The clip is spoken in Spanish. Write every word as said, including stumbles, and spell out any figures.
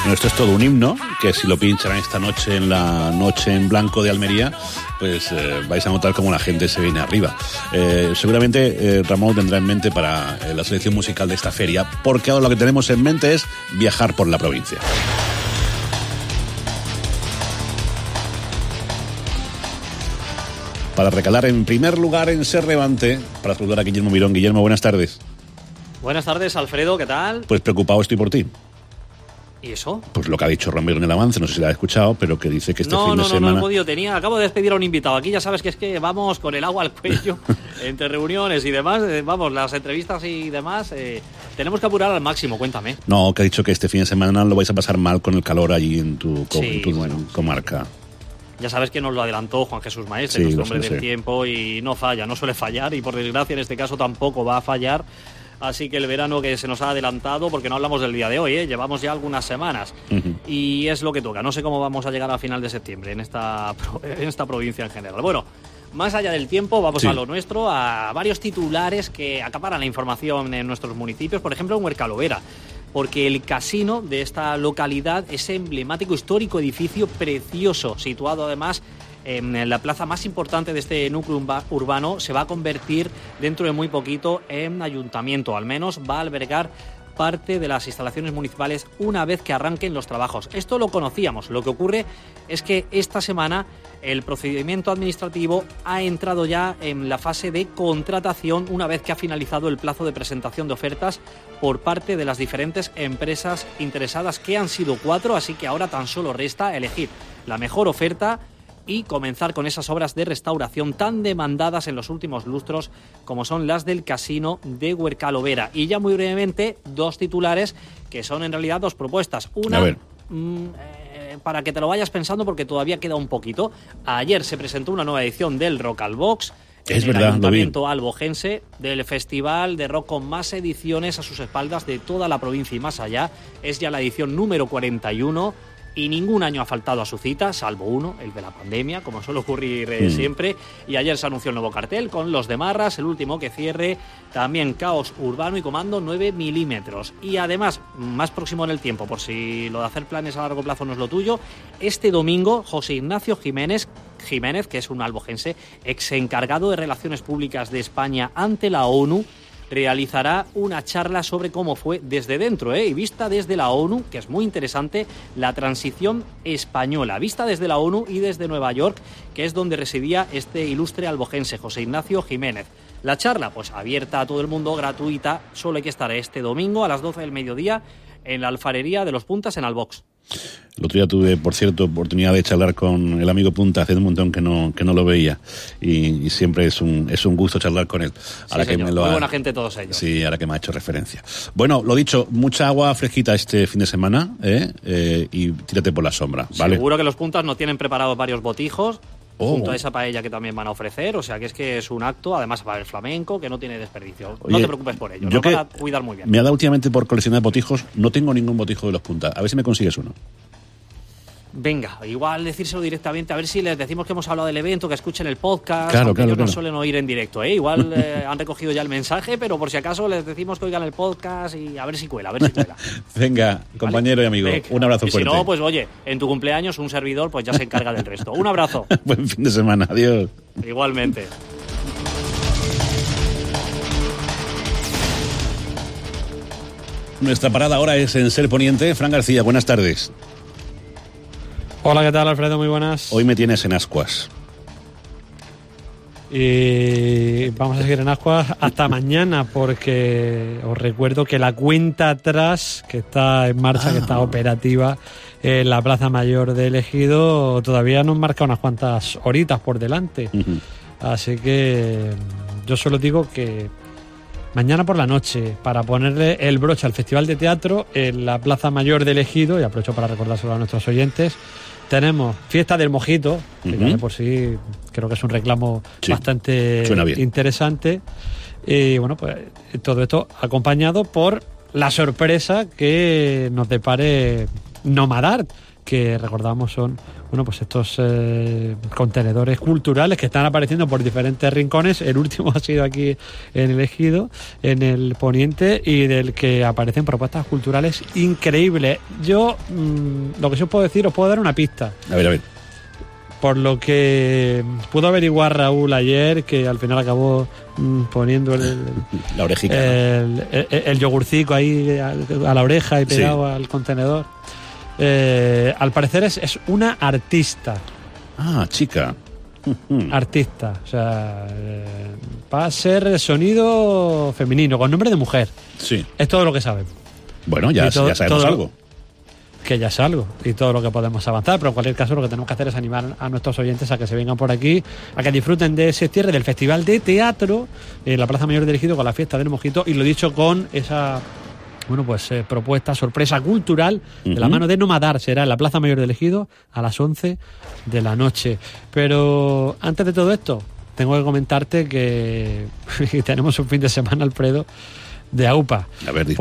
Bueno, esto es todo un himno, que si lo pinchan esta noche en la Noche en Blanco de Almería, pues eh, vais a notar cómo la gente se viene arriba. Eh, seguramente eh, Ramón tendrá en mente para eh, la selección musical de esta feria, porque ahora lo que tenemos en mente es viajar por la provincia. Para recalar en primer lugar en Serrevante, para saludar a Guillermo Mirón. Guillermo, buenas tardes. Buenas tardes, Alfredo, ¿qué tal? Pues preocupado estoy por ti. ¿Y eso? Pues lo que ha dicho Romero en el avance, no sé si lo ha escuchado, pero que dice que este no, fin de no, semana... No, no, no he podido, tenía, acabo de despedir a un invitado. Aquí ya sabes que es que vamos con el agua al cuello, entre reuniones y demás, eh, vamos, las entrevistas y demás, eh, tenemos que apurar al máximo, cuéntame. No, que ha dicho que este fin de semana lo vais a pasar mal con el calor allí en tu, sí, en tu bueno, sí, comarca. Ya sabes que nos lo adelantó Juan Jesús Maestre, sí, nuestro hombre sé, del sé. tiempo, y no falla, no suele fallar, y por desgracia en este caso tampoco va a fallar. Así que el verano que se nos ha adelantado, porque no hablamos del día de hoy, ¿eh? Llevamos ya algunas semanas. Uh-huh. Y es lo que toca. No sé cómo vamos a llegar a final de septiembre en esta, en esta provincia en general. Bueno, más allá del tiempo, vamos sí. a lo nuestro, a varios titulares que acaparan la información en nuestros municipios. Por ejemplo, en Huercalovera, porque el casino de esta localidad, ese emblemático histórico edificio precioso, situado además en la plaza más importante de este núcleo urbano, se va a convertir dentro de muy poquito en ayuntamiento. Al menos va a albergar parte de las instalaciones municipales una vez que arranquen los trabajos. Esto lo conocíamos. Lo que ocurre es que esta semana el procedimiento administrativo ha entrado ya en la fase de contratación una vez que ha finalizado el plazo de presentación de ofertas por parte de las diferentes empresas interesadas, que han sido cuatro, así que ahora tan solo resta elegir la mejor oferta y comenzar con esas obras de restauración tan demandadas en los últimos lustros como son las del casino de Huercalovera. Y ya muy brevemente, dos titulares que son en realidad dos propuestas. Una, mmm, eh, para que te lo vayas pensando porque todavía queda un poquito. Ayer se presentó una nueva edición del Rock al Box. Es en verdad, el Ayuntamiento albogense, del festival de rock con más ediciones a sus espaldas de toda la provincia y más allá. Es ya la edición número cuarenta y uno. Y ningún año ha faltado a su cita, salvo uno, el de la pandemia, como suele ocurrir eh, mm. siempre. Y ayer se anunció el nuevo cartel con Los de Marras, el último que cierre, también Caos Urbano y Comando nueve milímetros. Y además, más próximo en el tiempo, por si lo de hacer planes a largo plazo no es lo tuyo, este domingo José Ignacio Jiménez, Jiménez, que es un albogense, ex encargado de Relaciones Públicas de España ante la ONU, realizará una charla sobre cómo fue desde dentro, ¿eh? y vista desde la ONU, que es muy interesante, la transición española, vista desde la ONU y desde Nueva York, que es donde residía este ilustre albogense, José Ignacio Jiménez. La charla, pues abierta a todo el mundo, gratuita, solo hay que estar este domingo a las doce del mediodía en la Alfarería de los Puntas en Albox. El otro día tuve, por cierto, oportunidad de charlar con el amigo Punta, hace un montón que no que no lo veía, y, y siempre es un es un gusto charlar con él. Ahora sí, que me lo muy ha, buena gente todos ellos. Sí, ahora que me ha hecho referencia. Bueno, lo dicho, mucha agua fresquita este fin de semana, ¿eh? Eh, y tírate por la sombra, ¿vale? Seguro que los Puntas nos tienen preparados varios botijos, oh. junto a esa paella que también van a ofrecer, o sea que es que es un acto, además para el flamenco, que no tiene desperdicio. Oye, no te preocupes por ello, yo nos van a cuidar muy bien. Me ha dado últimamente por coleccionar botijos, no tengo ningún botijo de los Puntas, a ver si me consigues uno. Venga, igual decírselo directamente, a ver si les decimos que hemos hablado del evento, que escuchen el podcast, claro, aunque claro, ellos claro. no suelen oír en directo, ¿eh? Igual eh, han recogido ya el mensaje, pero por si acaso les decimos que oigan el podcast y a ver si cuela, a ver si cuela. Venga, compañero ¿vale? y amigo, Venga. un abrazo y fuerte. Si no, pues oye, en tu cumpleaños un servidor pues ya se encarga del resto. Un abrazo. Buen fin de semana, adiós. Igualmente. Nuestra parada ahora es en Ser Poniente. Fran García, buenas tardes. Hola, ¿qué tal, Alfredo? Muy buenas. Hoy me tienes en Ascuas. Y vamos a seguir en Ascuas hasta mañana, porque os recuerdo que la cuenta atrás, que está en marcha, ah. que está operativa en la Plaza Mayor de Ejido, todavía nos marca unas cuantas horitas por delante. Uh-huh. Así que yo solo digo que mañana por la noche, para ponerle el broche al Festival de Teatro en la Plaza Mayor de Ejido, y aprovecho para recordárselo a nuestros oyentes, tenemos Fiesta del Mojito, que uh-huh. ya de por sí creo que es un reclamo sí, bastante interesante. Y bueno, pues todo esto acompañado por la sorpresa que nos depare Nomadart, que recordamos son bueno pues estos eh, contenedores culturales que están apareciendo por diferentes rincones. El último ha sido aquí en el Ejido, en el Poniente, y del que aparecen propuestas culturales increíbles. Yo mmm, lo que sí os puedo decir, os puedo dar una pista. A ver, a ver. Por lo que pudo averiguar Raúl ayer, que al final acabó mmm, poniendo el, el, la orejica, el, ¿no? el, el, el yogurcico ahí a, a la oreja y pegado sí. al contenedor. Eh, al parecer es, es una artista. Ah, chica. Artista. O sea, eh, va a ser sonido femenino, con nombre de mujer. Sí. Es todo lo que saben. Bueno, ya, todo, ya sabemos todo, algo. Que ya es algo y todo lo que podemos avanzar, pero en cualquier caso lo que tenemos que hacer es animar a nuestros oyentes a que se vengan por aquí, a que disfruten de ese cierre del Festival de Teatro en la Plaza Mayor del Ejido con la fiesta del Mojito, y lo dicho con esa bueno pues eh, propuesta, sorpresa cultural uh-huh. de la mano de Nomadar. Será en la Plaza Mayor del Ejido a las once de la noche. Pero antes de todo esto tengo que comentarte que tenemos un fin de semana, Alfredo, de AUPA. A ver,